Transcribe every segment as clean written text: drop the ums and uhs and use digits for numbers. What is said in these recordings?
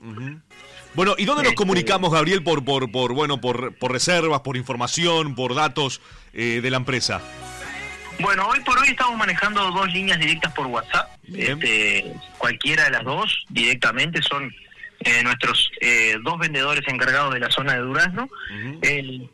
Uh-huh. Bueno, ¿y dónde nos comunicamos, Gabriel, por reservas, por información, por datos de la empresa? Bueno, hoy por hoy estamos manejando 2 líneas directas por WhatsApp. Cualquiera de las 2 directamente son nuestros 2 vendedores encargados de la zona de Durazno. Uh-huh. El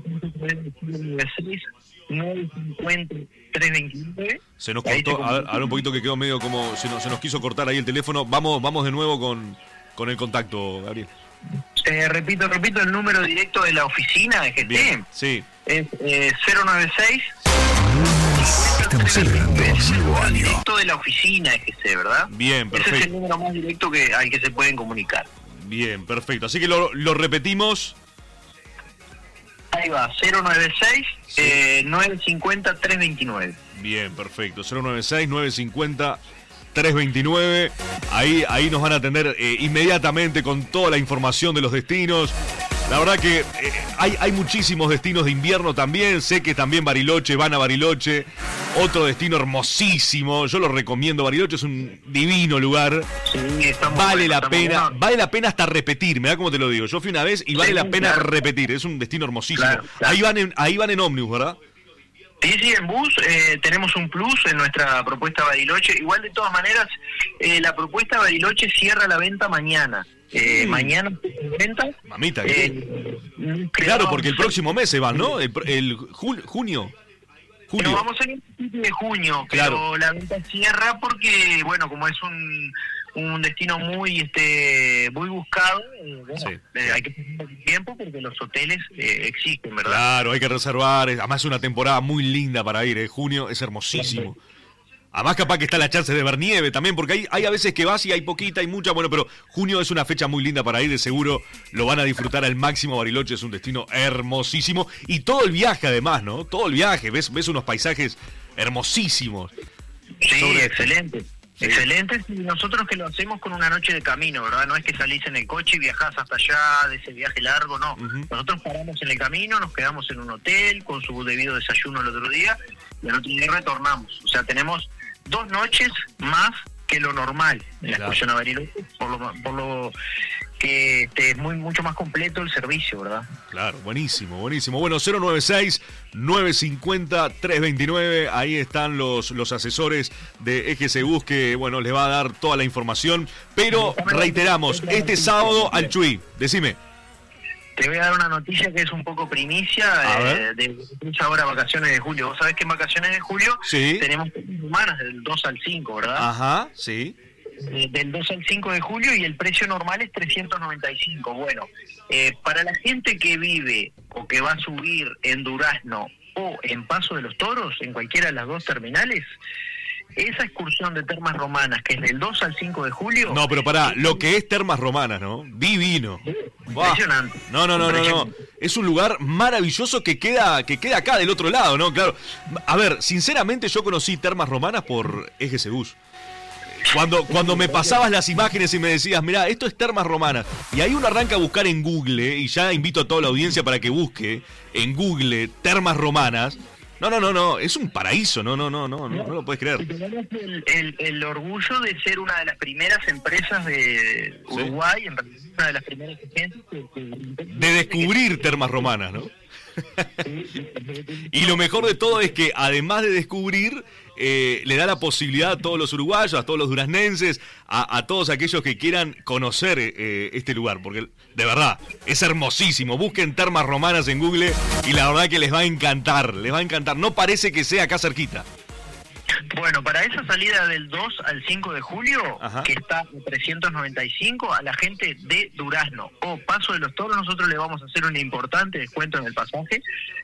950-329. Se nos cortó, a ver un poquito que quedó medio como se nos quiso cortar ahí el teléfono. Vamos de nuevo con el contacto, Gabriel. Repito, el número directo de la oficina de GT. Bien, sí. Es 096. Estamos celebrando nuevo año. Directo de la oficina de GC, ¿verdad? Bien, perfecto. Ese es el número más directo al que se pueden comunicar. Bien, perfecto. Así que lo repetimos. Ahí va, 096 sí. 950-329. Bien, perfecto. 096-950-329. Ahí nos van a atender inmediatamente con toda la información de los destinos. La verdad que hay muchísimos destinos de invierno también. Sé que también Bariloche, van a Bariloche. Otro destino hermosísimo. Yo lo recomiendo. Bariloche es un divino lugar. Sí, vale la pena hasta repetir. Mirá cómo te lo digo. Yo fui una vez y vale la pena repetir. Es un destino hermosísimo. Claro. Ahí van en ómnibus, ¿verdad? Sí, en bus tenemos un plus en nuestra propuesta Bariloche. Igual, de todas maneras, la propuesta Bariloche cierra la venta mañana. Mañana venta. Mamita, claro, porque el próximo mes se van, ¿no? El junio. Pero vamos en el principio de junio, claro. Pero la venta cierra porque, bueno, como es un destino muy buscado, sí. Hay que tener tiempo porque los hoteles existen, ¿verdad? Claro, hay que reservar. Además es una temporada muy linda para ir. Junio es hermosísimo. Además capaz que está la chance de ver nieve también, porque hay a veces que vas y hay poquita, hay mucha, bueno, pero junio es una fecha muy linda para ir, de seguro lo van a disfrutar al máximo. Bariloche es un destino hermosísimo, y todo el viaje además, ¿no? Todo el viaje, ves unos paisajes hermosísimos. Sí, excelente. Sí. Excelente, y nosotros que lo hacemos con una noche de camino, ¿verdad? No es que salís en el coche y viajás hasta allá de ese viaje largo, no. Uh-huh. Nosotros paramos en el camino, nos quedamos en un hotel con su debido desayuno el otro día, y al otro día retornamos. O sea, tenemos 2 noches más que lo normal en la excursión a Bariloche, por lo que es mucho más completo el servicio, ¿verdad? Claro, buenísimo. Bueno, 096-950-329, ahí están los asesores de EGC Bus que, bueno, les va a dar toda la información, pero reiteramos, este sábado al Chuy, decime. Te voy a dar una noticia que es un poco primicia de ahora vacaciones de julio. Vos sabés que en vacaciones de julio tenemos humanas del 2 al 5, ¿verdad? Ajá, sí. Del 2 al 5 de julio, y el precio normal es 395. Bueno, para la gente que vive o que va a subir en Durazno o en Paso de los Toros, en cualquiera de las 2 terminales, esa excursión de Termas Romanas, que es del 2 al 5 de julio... No, pero pará, lo que es Termas Romanas, ¿no? Divino. Impresionante. No. Es un lugar maravilloso que queda acá del otro lado, ¿no? Claro. A ver, sinceramente yo conocí Termas Romanas por EGC Bus. Cuando me pasabas las imágenes y me decías, mirá, esto es Termas Romanas, y ahí uno arranca a buscar en Google, y ya invito a toda la audiencia para que busque en Google Termas Romanas. No, es un paraíso, no lo puedes creer. Tenemos el orgullo de ser una de las primeras empresas de Uruguay, en realidad una de las primeras agencias de descubrir Termas Romanas, ¿no? Y lo mejor de todo es que además de descubrir, le da la posibilidad a todos los uruguayos, a todos los duraznenses, a todos aquellos que quieran conocer este lugar, porque de verdad es hermosísimo. Busquen Termas Romanas en Google y la verdad que les va a encantar, no parece que sea acá cerquita. Bueno, para esa salida del 2 al 5 de julio, ajá, que está en 395, a la gente de Durazno o Paso de los Toros nosotros le vamos a hacer un importante descuento en el pasaje.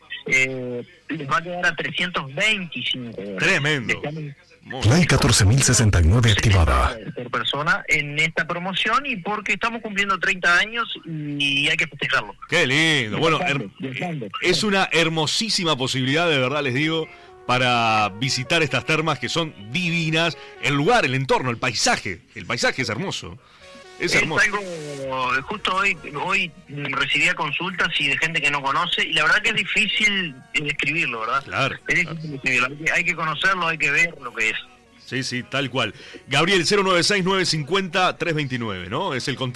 Les va a quedar a 325. Tremendo. Play 14.069 activada por persona en esta promoción, y porque estamos cumpliendo 30 años y hay que festejarlo. Qué lindo. Bueno, es una hermosísima posibilidad, de verdad les digo, para visitar estas termas que son divinas. El lugar, el entorno, el paisaje es hermoso. Es hermoso. Algo, justo hoy recibía consultas y de gente que no conoce, y la verdad que es difícil describirlo, ¿verdad? Claro. Es difícil describirlo, hay que conocerlo, hay que ver lo que es. Sí, tal cual. Gabriel, 096-950-329, ¿no? Es el contacto.